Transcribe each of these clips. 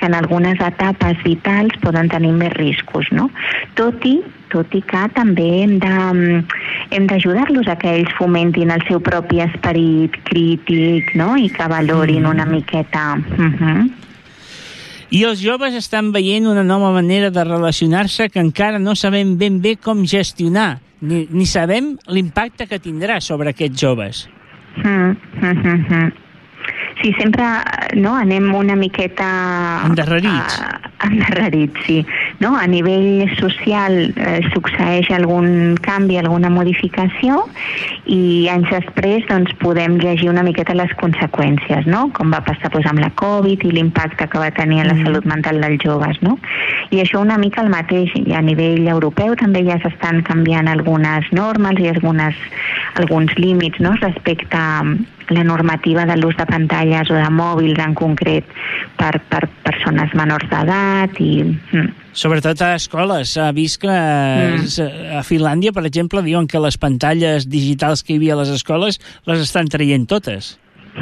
que en algunes etapes vitals poden tenir més riscos, no? Tot i que també hem d'ajudar-los a que ells fomentin el seu propi esperit crític, no? I que valorin una miqueta. I els joves estan veient una nova manera de relacionar-se que encara no sabem ben bé com gestionar, ni sabem l'impacte que tindrà sobre aquests joves. Sí, sempre anem una miqueta... Endarrerits, sí. No? A nivell social succeeix algun canvi, alguna modificació, i anys després podem llegir una miqueta les conseqüències, no? Com va passar amb la Covid i l'impacte que va tenir en la salut mental dels joves, no? I això una mica el mateix, i a nivell europeu també ja s'estan canviant algunes normes i alguns límits, no? Respecte a la normativa de l'ús de pantalles o de mòbils en concret per persones menors d'edat i... Sobretot a escoles. S'ha vist que a Finlàndia, per exemple, diuen que les pantalles digitals que hi havia a les escoles les estan traient totes.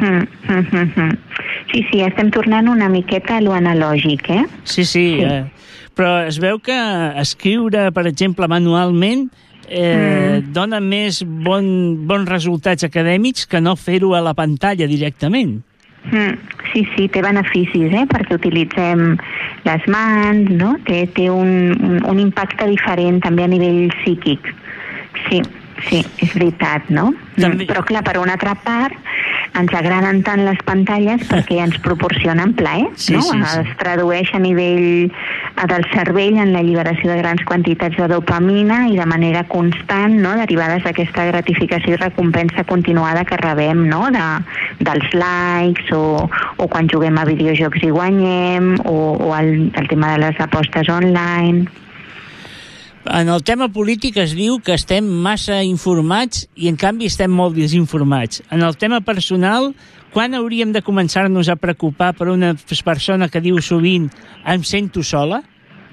Sí, estem tornant una miqueta a lo analògic, eh? Sí. Però es veu que escriure, per exemple, manualment dona més bons resultats acadèmics que no fer-ho a la pantalla directament. Sí, té beneficis, perquè utilitzem les mans, no? Té un impacte diferent també a nivell psíquic. Sí, és veritat, no? Però clar, per una altra part, ens agraden tant les pantalles perquè ens proporcionen plaer, no? Es tradueix a nivell del cervell en l'alliberació de grans quantitats de dopamina i de manera constant, no? Derivades d'aquesta gratificació i recompensa continuada que rebem, no? Dels likes o quan juguem a videojocs i guanyem o el tema de les apostes online. En el tema polític es diu que estem massa informats i en canvi estem molt desinformats. En el tema personal, quan hauríem de començar-nos a preocupar per una persona que diu sovint "em sento sola"?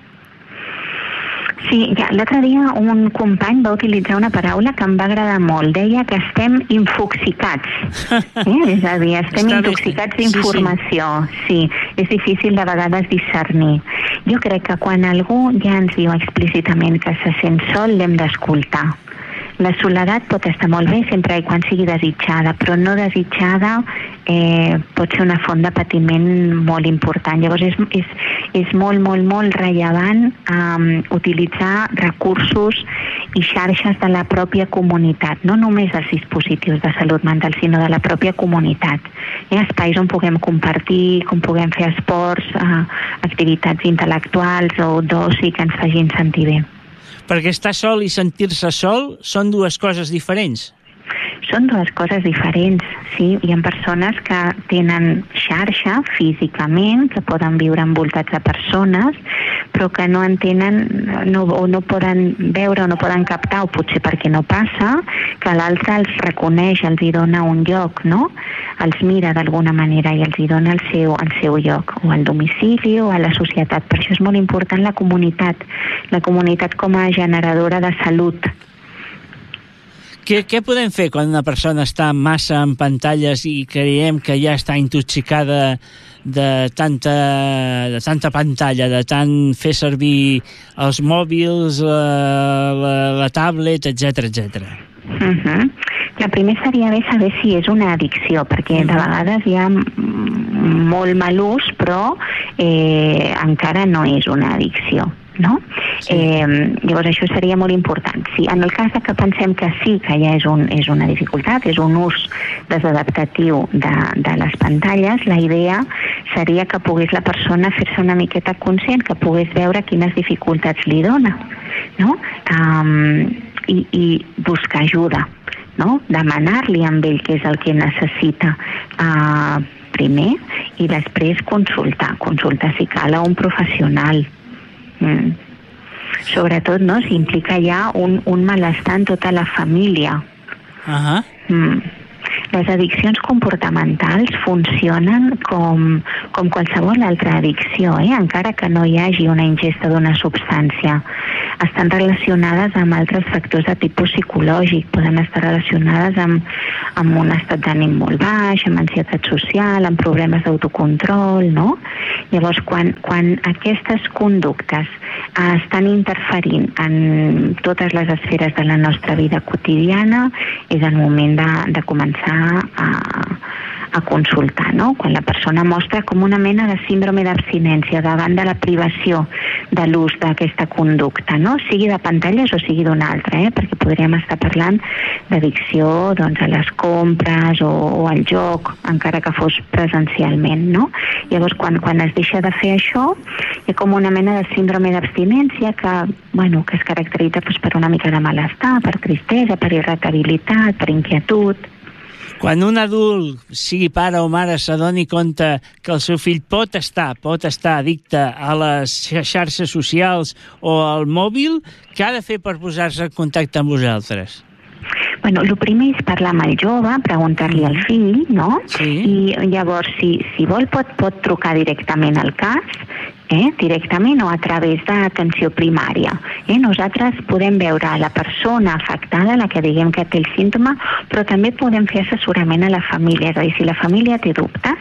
Sí, l'altre dia un company va utilitzar una paraula que em va agradar molt. Deia que estem infoxicats. És a dir, estem intoxicats d'informació. Sí, és difícil de vegades discernir. Jo crec que quan algú ja ens diu explícitament que se sent sol, l'hem d'escoltar. La soledat pot estar molt bé sempre i quan sigui desitjada, però no desitjada pot ser una font de patiment molt important. Llavors és molt, molt, molt rellevant utilitzar recursos i xarxes de la pròpia comunitat, no només els dispositius de salut mental, sinó de la pròpia comunitat. Espais on puguem compartir, on puguem fer esports, activitats intel·lectuals o d'oci que ens facin sentir bé. Perquè estar sol i sentir-se sol són dues coses diferents. Són dues coses diferents, sí. Hi ha persones que tenen xarxa físicament, que poden viure envoltats de persones, però que no entenen o no poden veure o no poden captar, o potser perquè no passa, que l'altre els reconeix, els hi dona un lloc, no? Els mira d'alguna manera i els hi dona el seu lloc, o al domicili o a la societat. Per això és molt important la comunitat com a generadora de salut. Què podem fer quan una persona està massa en pantalles i creiem que ja està intoxicada de tanta pantalla, de tant fer servir els mòbils, la tablet, etc. La primer seria bé saber si és una addicció, perquè de vegades hi ha molt mal ús, però encara no és una addicció, no? Llavors això seria molt important. Si en el cas que pensem que sí que ja és una dificultat, és un ús desadaptatiu de les pantalles, la idea seria que pogués la persona fer-se una miqueta conscient, que pogués veure quines dificultats li dona, no? I buscar ajuda, no? Demanar-li a ell què és el que necessita primer i després consultar si cal a un professional. Sobretot, no?, si implica ja un malestar en tota la família. Les addiccions comportamentals funcionen com qualsevol altra addicció, encara que no hi hagi una ingesta d'una substància. Estan relacionades amb altres factors de tipus psicològic, poden estar relacionades amb un estat d'ànim molt baix, amb ansietat social, amb problemes d'autocontrol, no? Llavors, quan aquestes conductes estan interferint en totes les esferes de la nostra vida quotidiana, és el moment de començar a consultar, no? Quan la persona mostra com una mena de síndrome d'abstinència davant de la privació de l'ús d'aquesta conducta, no? Sigui de pantalles o sigui d'una altra, perquè podríem estar parlant d'addicció doncs, a les compres o al joc, encara que fos presencialment, no? Llavors, quan es deixa de fer això, hi ha com una mena de síndrome d'abstinència que es caracteritza per una mica de malestar, per tristesa, per irritabilitat, per inquietud. Quan un adult, sigui pare o mare, s'adoni compte que el seu fill pot estar addicte a les xarxes socials o al mòbil, què ha de fer per posar-se en contacte amb vosaltres? El primer és parlar amb el jove, preguntar-li al fill, no? Sí. I llavors, si vol, pot trucar directament al CAS, directament o a través d'atenció primària. Nosaltres podem veure la persona afectada, la que diguem que té el símptoma, però també podem fer assessorament a la família. És a dir, si la família té dubtes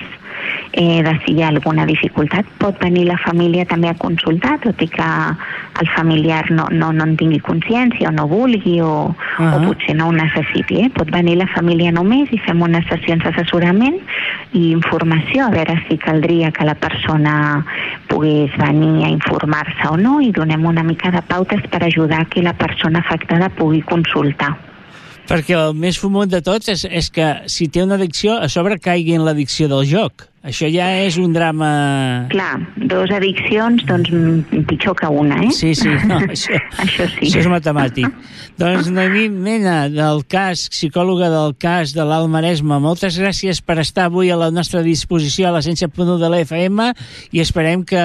de si hi ha alguna dificultat, pot venir la família també a consultar, tot i que el familiar no en tingui consciència o no vulgui o potser no ho necessiti. Pot venir la família només i fem unes sessions d'assessorament i informació, a veure si caldria que la persona pogués venir a informar-se o no, i donem una mica de pautes per ajudar que la persona afectada pugui consultar. Perquè el més fumut de tots és que si té una addicció, a sobre caigui en l'addicció del joc. Això ja és un drama... Clar, dos addiccions, doncs pitjor que una, Sí, no, això sí. Això és matemàtic. Doncs Noemí Mena, del CAS, psicòloga del CAS de l'Alt Maresme, moltes gràcies per estar avui a la nostra disposició a la 100.1 de l'FM i esperem que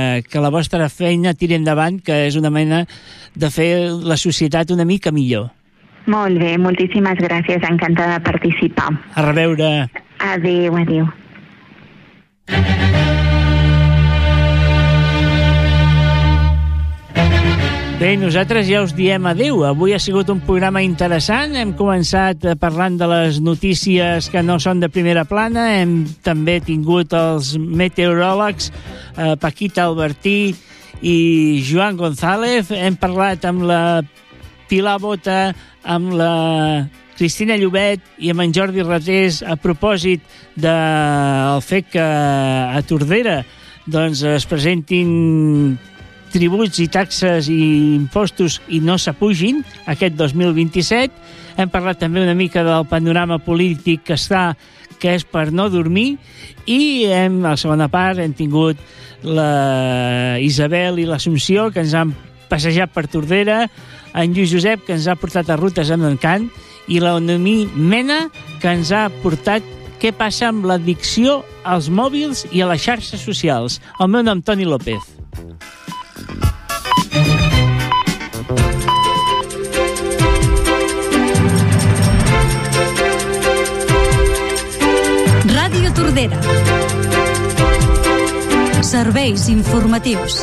la vostra feina tiri endavant, que és una mena de fer la societat una mica millor. Molt bé, moltíssimes gràcies, encantada de participar. A reveure. Adéu. Bé, nosaltres ja us diem adéu. Avui ha sigut un programa interessant. Hem començat parlant de les notícies que no són de primera plana. Hem també tingut els meteoròlegs Paquita Albertí i Joan González. Hem parlat amb la Pilar Bota, amb la Cristina Llobet i amb en Jordi Ratés a propòsit del fet que a Tordera doncs, es presentin tributs i taxes i impostos i no s'apugin aquest 2027. Hem parlat també una mica del panorama polític que és per no dormir, i a la segona part hem tingut la Isabel i l'Assumpció, que ens han passejat per Tordera, en Lluís Josep, que ens ha portat a rutes amb l'encant, i la Noemí Mena, que ens ha portat què passa amb l'addicció als mòbils i a les xarxes socials. El meu nom, Toni López. Ràdio Tordera. Serveis informatius.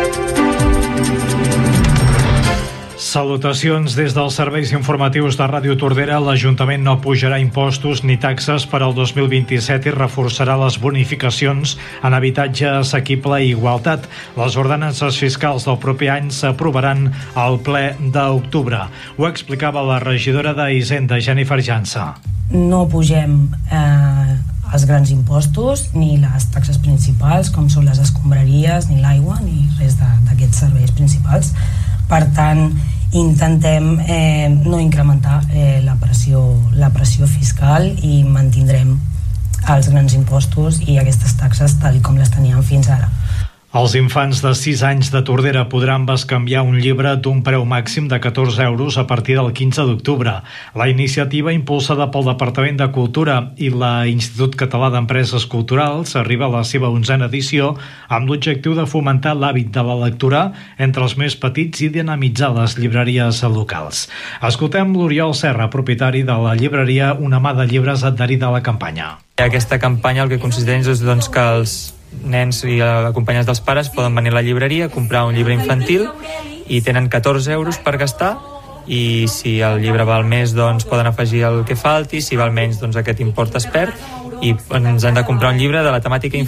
Salutacions des dels serveis informatius de Ràdio Tordera. L'Ajuntament no pujarà impostos ni taxes per al 2027 i reforçarà les bonificacions en habitatge assequible i igualtat. Les ordenances fiscals del proper any s'aprovaran al ple d'octubre. Ho explicava la regidora d'Hisenda, Jennifer Jansa. No pugem els grans impostos ni les taxes principals, com són les escombraries, ni l'aigua, ni res d'aquests serveis principals. Per tant, intentem no incrementar la pressió fiscal i mantindrem els grans impostos i aquestes taxes tal com les teníem fins ara. Els infants de 6 anys de Tordera podran bescanviar un llibre d'un preu màxim de 14 euros a partir del 15 d'octubre. La iniciativa, impulsada pel Departament de Cultura i l'Institut Català d'Empreses Culturals, arriba a la seva 11a edició amb l'objectiu de fomentar l'hàbit de la lectura entre els més petits i dinamitzar les llibreries locals. Escoltem l'Oriol Serra, propietari de la llibreria Una mà de llibres adherida a la campanya. Aquesta campanya el que consisteix és que els nens i acompanyats dels pares poden venir a la llibreria, comprar un llibre infantil i tenen 14 euros per gastar, i si el llibre val més doncs poden afegir el que falti, si val menys doncs aquest import es perd, i ens han de comprar un llibre de la temàtica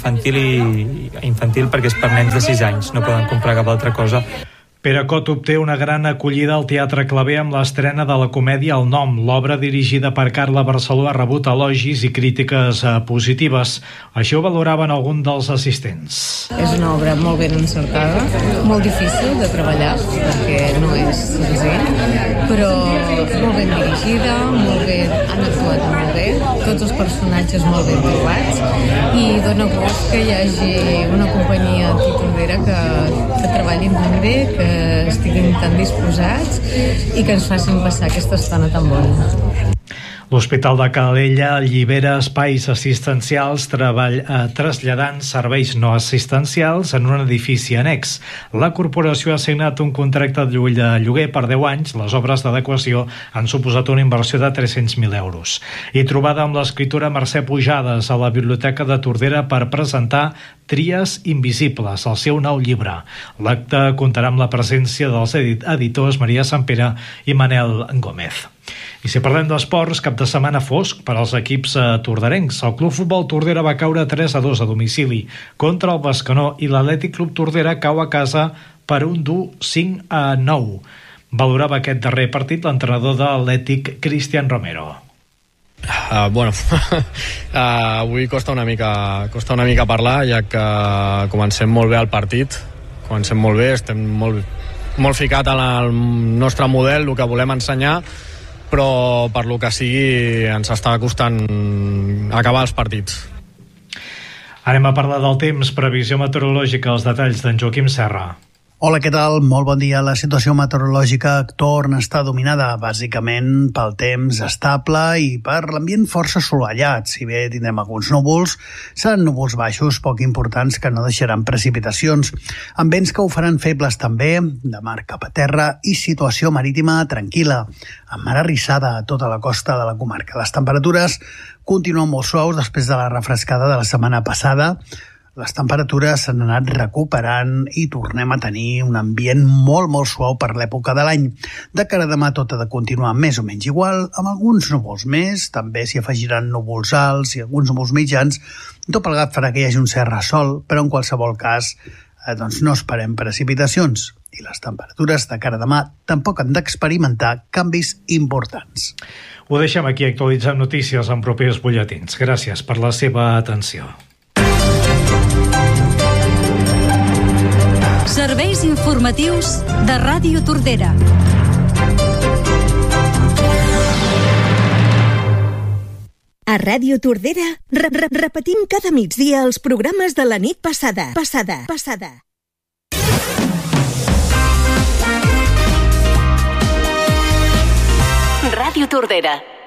infantil perquè és per nens de 6 anys, no poden comprar cap altra cosa. Pere Cot obté una gran acollida al Teatre Claver amb l'estrena de la comèdia El Nom. L'obra, dirigida per Carla Barceló, ha rebut elogis i crítiques positives. Això ho valoraven alguns dels assistents. És una obra molt ben encertada, molt difícil de treballar, perquè no és senzill, però molt ben dirigida, han actuat molt bé, tots els personatges molt ben trobats, i dona gust que hi hagi una companyia Tordera que treballin tan bé, que estiguin tan disposats i que ens facin passar aquesta estona tan bona. L'Hospital de Calella allibera espais assistencials traslladant serveis no assistencials en un edifici annex. La corporació ha signat un contracte de lloguer per 10 anys. Les obres d'adequació han suposat una inversió de 300.000 euros. I trobada amb l'escriptora Mercè Pujades a la Biblioteca de Tordera per presentar Tries invisibles, el seu nou llibre. L'acte comptarà amb la presència dels editors Maria Sampere i Manel Gómez. I si parlem d'esports, cap de setmana fosc per als equips torderencs. El Club Futbol Tordera va caure 3-2 a domicili contra el Bescanó i l'Atlètic Club Tordera cau a casa per un dur 5-9. Valorava aquest darrer partit l'entrenador de l'Atlètic, Cristian Romero. Avui costa una mica parlar, ja que comencem molt bé el partit, estem molt ficat en el nostre model, el que volem ensenyar, però per lo que sigui ens està costant acabar els partits. Anem a parlar del temps, previsió meteorològica, els detalls d'en Joaquim Serra. Hola, què tal? Molt bon dia. La situació meteorològica torna a estar dominada bàsicament pel temps estable i per l'ambient força assolellat. Si bé tindrem alguns núvols, seran núvols baixos poc importants que no deixaran precipitacions, amb vents que ho faran febles també, de mar cap a terra, i situació marítima tranquil·la, amb mar arrissada a tota la costa de la comarca. Les temperatures continuen molt suaus després de la refrescada de la setmana passada. Les temperatures s'han anat recuperant i tornem a tenir un ambient molt suau per l'època de l'any. De cara a demà tot ha de continuar més o menys igual, amb alguns núvols més, també s'hi afegiran núvols alts i alguns núvols mitjans. Tot plegat farà que hi hagi un cert ressol, però en qualsevol cas no esperem precipitacions. I les temperatures de cara a demà tampoc han d'experimentar canvis importants. Ho deixem aquí, actualitzant notícies en propers butlletins. Gràcies per la seva atenció. Serveis informatius de Ràdio Tordera. A Ràdio Tordera repetim cada migdia els programes de la nit passada. Ràdio Tordera.